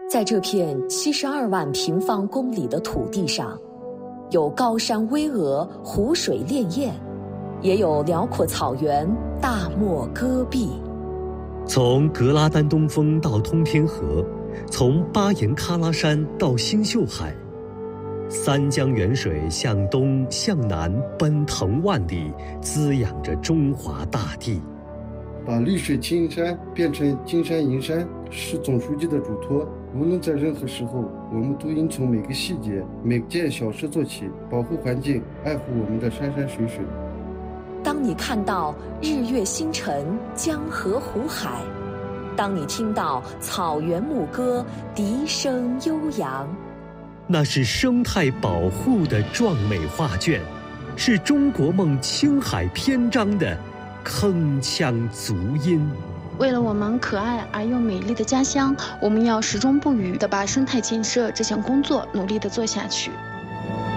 在这片72万平方公里的土地上，有高山巍峨、湖水潋滟，也有辽阔草原、大漠戈壁。 从格拉丹东峰到通天河，从巴颜喀拉山到星宿海，三江源水向东向南奔腾万里，滋养着中华大地。 把绿水青山变成金山银山是总书记的嘱托。无论在任何时候，我们都应从每个细节、每件小事做起，保护环境，爱护我们的山山水水。 当你看到日月星辰、江河湖海，当你听到草原牧歌、笛声悠扬， 那是生态保护的壮美画卷，是中国梦青海篇章的铿锵足音。 为了我们可爱而又美丽的家乡，我们要始终不渝地把生态建设这项工作努力地做下去。